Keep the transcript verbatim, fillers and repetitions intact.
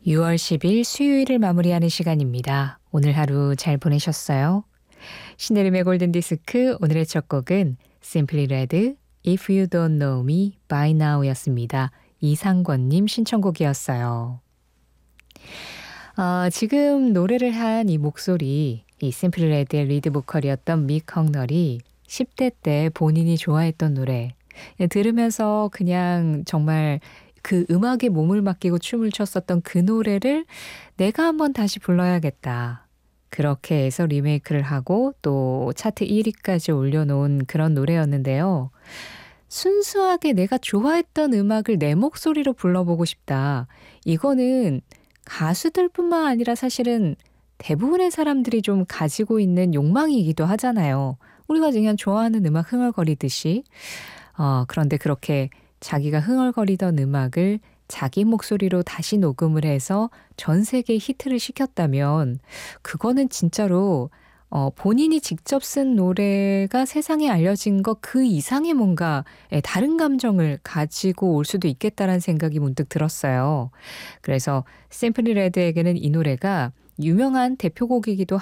유월 십일 수요일을 마무리하는 시간입니다. 오늘 하루 잘 보내셨어요? 신혜림의 골든디스크 오늘의 첫 곡은 Simply Red, If You Don't Know Me By Now 였습니다. 이상권님 신청곡이었어요. 어, 지금 노래를 한 이 목소리, 이 Simply Red의 리드 보컬이었던 믹 헉널이 십 대 때 본인이 좋아했던 노래 들으면서 그냥 정말 그 음악에 몸을 맡기고 춤을 췄었던 그 노래를 내가 한번 다시 불러야겠다. 그렇게 해서 리메이크를 하고 또 차트 일 위까지 올려놓은 그런 노래였는데요. 순수하게 내가 좋아했던 음악을 내 목소리로 불러보고 싶다. 이거는 가수들뿐만 아니라 사실은 대부분의 사람들이 좀 가지고 있는 욕망이기도 하잖아요. 우리가 그냥 좋아하는 음악 흥얼거리듯이. 어, 그런데 그렇게 자기가 흥얼거리던 음악을 자기 목소리로 다시 녹음을 해서 전 세계에 히트를 시켰다면 그거는 진짜로 어, 본인이 직접 쓴 노래가 세상에 알려진 것 그 이상의 뭔가 다른 감정을 가지고 올 수도 있겠다라는 생각이 문득 들었어요. 그래서 심플리 레드에게는 이 노래가 유명한 대표곡이기도